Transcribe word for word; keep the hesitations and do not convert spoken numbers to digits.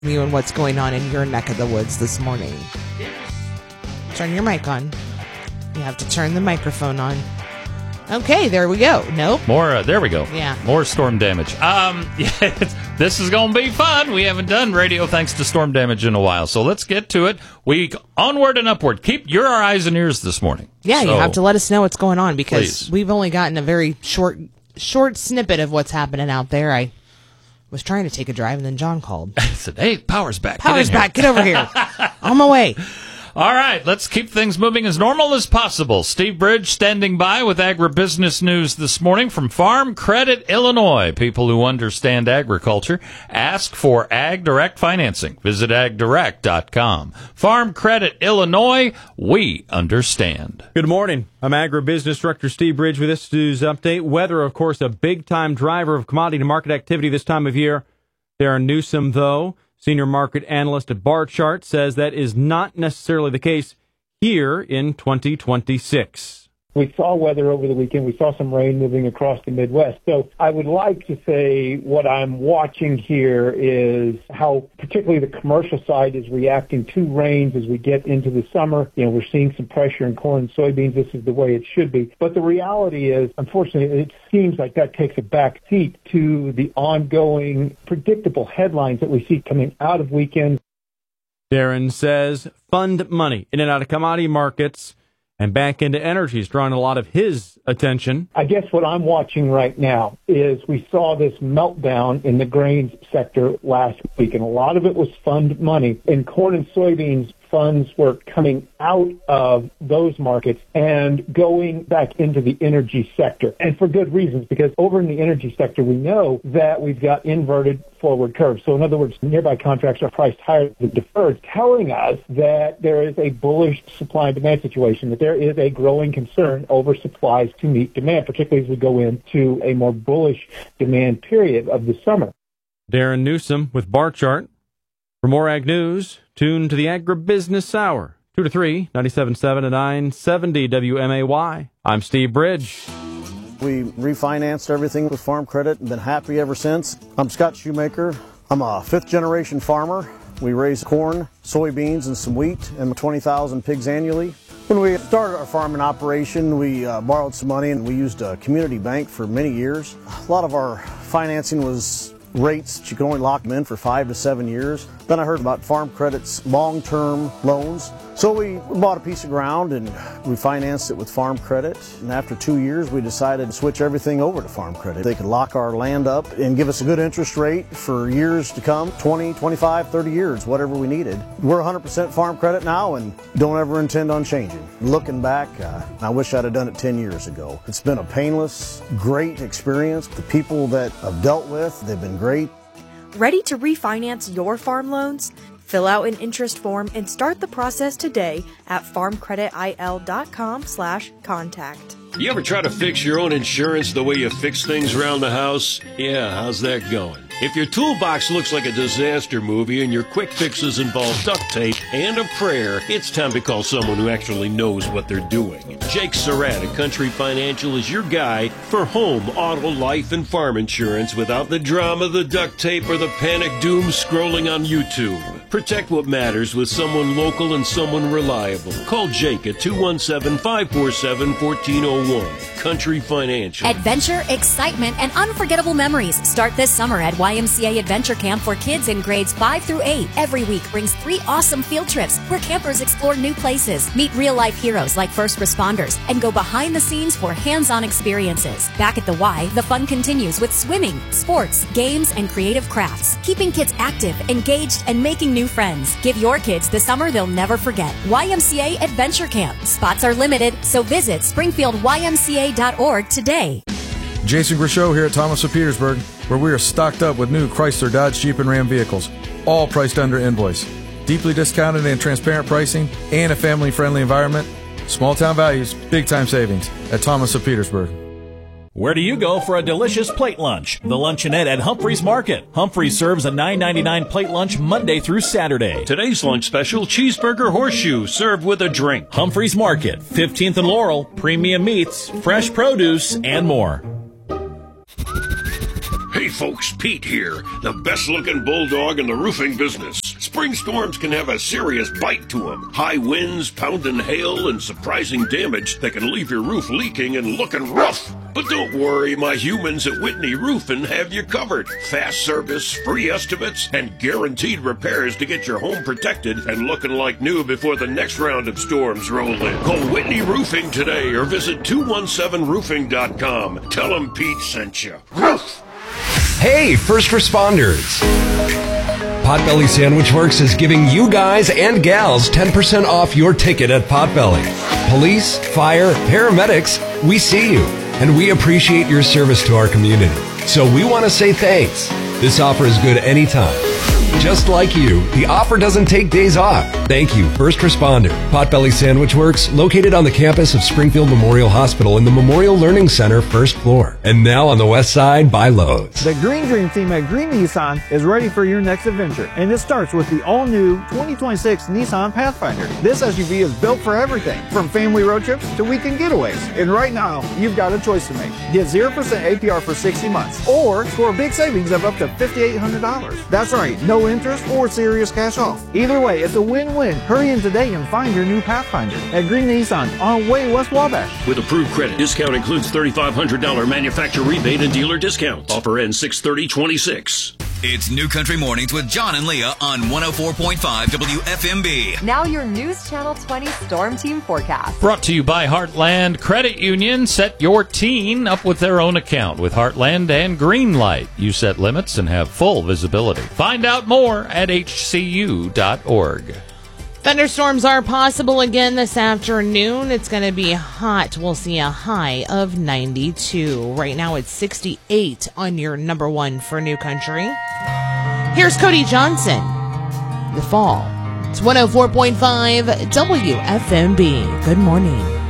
You and what's going on in your neck of the woods this morning. Turn your mic on. You have to turn the microphone on. Okay, there we go. Nope. More, uh, there we go. Yeah. More storm damage. Um, yeah, this is going to be fun. We haven't done radio thanks to storm damage in a while, so let's get to it. We onward and upward. Keep your eyes and ears this morning. Yeah, so, you have to let us know what's going on because please. We've only gotten a very short, short snippet of what's happening out there. I was trying to take a drive, and then John called. I said, hey, power's back. Power's get in back. Get over here. On my way. All right, let's keep things moving as normal as possible. Steve Bridge standing by with agribusiness news this morning from Farm Credit Illinois. People who understand agriculture ask for Ag Direct financing. Visit ag direct dot com. Farm Credit Illinois, we understand. Good morning. I'm Agribusiness Director Steve Bridge with this news update. Weather, of course, a big-time driver of commodity market activity this time of year. Darren Newsom, though, senior market analyst at Barchart, says that is not necessarily the case here in twenty twenty-six. We saw weather over the weekend. We saw some rain moving across the Midwest. So I would like to say what I'm watching here is how particularly the commercial side is reacting to rains as we get into the summer. You know, we're seeing some pressure in corn and soybeans. This is the way it should be. But the reality is, unfortunately, it seems like that takes a back seat to the ongoing predictable headlines that we see coming out of weekends. Darren says fund money in and out of commodity markets and back into energy is drawing a lot of his attention. I guess what I'm watching right now is we saw this meltdown in the grains sector last week, and a lot of it was fund money. In corn and soybeans, funds were coming out of those markets and going back into the energy sector, and for good reasons, because over in the energy sector, we know that we've got inverted forward curves. So in other words, nearby contracts are priced higher than deferred, telling us that there is a bullish supply and demand situation, that there is a growing concern over supplies to meet demand, particularly as we go into a more bullish demand period of the summer. Darren Newsom with Barchart. For more Ag News, tune to the Agribusiness Hour, two to three, ninety-seven point seven and nine seventy W M A Y. I'm Steve Bridge. We refinanced everything with Farm Credit and been happy ever since. I'm Scott Shoemaker. I'm a fifth-generation farmer. We raise corn, soybeans, and some wheat and twenty thousand pigs annually. When we started our farming operation, we uh, borrowed some money and we used a community bank for many years. A lot of our financing was rates that you can only lock them in for five to seven years. Then I heard about Farm Credit's long-term loans. So we bought a piece of ground and we financed it with Farm Credit. And after two years, we decided to switch everything over to Farm Credit. They could lock our land up and give us a good interest rate for years to come, twenty, twenty-five, thirty years, whatever we needed. We're one hundred percent Farm Credit now and don't ever intend on changing. Looking back, uh, I wish I'd have done it ten years ago. It's been a painless, great experience. The people that I've dealt with, they've been great. Ready to refinance your farm loans? Fill out an interest form and start the process today at farmcreditil.com slash contact. You ever try to fix your own insurance the way you fix things around the house? Yeah, how's that going? If your toolbox looks like a disaster movie and your quick fixes involve duct tape and a prayer, it's time to call someone who actually knows what they're doing. Jake Surratt at Country Financial is your guy for home, auto, life, and farm insurance without the drama, the duct tape, or the panic doom scrolling on YouTube. Protect what matters with someone local and someone reliable. Call Jake at two one seven, five four seven, one four zero one. Country Financial. Adventure, excitement, and unforgettable memories start this summer at Y M C A Adventure Camp for kids in grades five through eight. Every week brings three awesome field trips where campers explore new places, meet real-life heroes like first responders, and go behind the scenes for hands-on experiences. Back at the Y, the fun continues with swimming, sports, games, and creative crafts, keeping kids active, engaged, and making new friends. Give your kids the summer they'll never forget. Y M C A Adventure Camp. Spots are limited, so visit springfield y m c a dot org today. Jason Grishow here at Thomas of Petersburg, where we are stocked up with new Chrysler, Dodge, Jeep, and Ram vehicles, all priced under invoice. Deeply discounted and transparent pricing, and a family-friendly environment. Small town values, big time savings at Thomas of Petersburg. Where do you go for a delicious plate lunch? The Luncheonette at Humphreys Market. Humphreys serves a nine ninety-nine plate lunch Monday through Saturday. Today's lunch special, cheeseburger horseshoe, served with a drink. Humphreys Market, fifteenth and Laurel, premium meats, fresh produce, and more. Hey, folks, Pete here, the best-looking bulldog in the roofing business. Spring storms can have a serious bite to them. High winds, pounding hail, and surprising damage that can leave your roof leaking and looking rough. But don't worry, my humans at Whitney Roofing have you covered. Fast service, free estimates, and guaranteed repairs to get your home protected and looking like new before the next round of storms roll in. Call Whitney Roofing today or visit two one seven roofing dot com. Tell them Pete sent you. Roof! Hey, first responders. Potbelly Sandwich Works is giving you guys and gals ten percent off your ticket at Potbelly. Police, fire, paramedics, we see you, and we appreciate your service to our community. So we want to say thanks. This offer is good anytime. Just like you, the offer doesn't take days off. Thank you, first responder. Potbelly Sandwich Works, located on the campus of Springfield Memorial Hospital in the Memorial Learning Center, first floor. And now on the west side by Lowe's. The Green Dream team at Green Nissan is ready for your next adventure. And it starts with the all-new twenty twenty-six Nissan Pathfinder. This S U V is built for everything, from family road trips to weekend getaways. And right now, you've got a choice to make. Get zero percent A P R for sixty months, or score big savings of up to five thousand eight hundred dollars. That's right, no interest or serious cash off. Either way, it's a win-win. Hurry in today and find your new Pathfinder at Green Nissan on Way West Wabash. With approved credit, discount includes three thousand five hundred dollars manufacturer rebate and dealer discount. Offer ends six thirty twenty-six. It's New Country Mornings with John and Leah on one oh four point five W F M B. Now your News Channel twenty Storm Team forecast. Brought to you by Heartland Credit Union. Set your teen up with their own account with Heartland and Greenlight. You set limits and have full visibility. Find out more at H C U dot org. Thunderstorms are possible again this afternoon. It's going to be hot. We'll see a high of ninety-two. Right now it's sixty-eight on your number one for New Country. Here's Cody Johnson. The Fall. It's one oh four point five W F M B. Good morning.